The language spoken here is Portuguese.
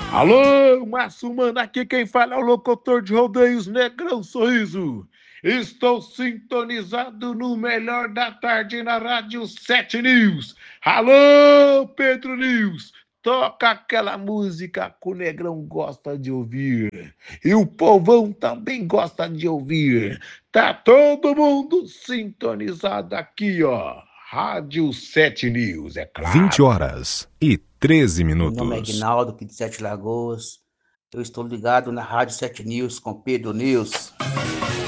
Alô, Márcio Mano, aqui quem fala é o locutor de rodeios Negrão Sorriso. Estou sintonizado no melhor da tarde na Rádio 7 News. Alô, Pedro News, toca aquela música que o Negrão gosta de ouvir. E o povão também gosta de ouvir. Tá todo mundo sintonizado aqui, ó. Rádio 7 News, é 20 claro. horas e 13 Meu nome é minutos. Aguinaldo, aqui de Sete Lagoas. Eu estou ligado na Rádio 7 News com Pedro News.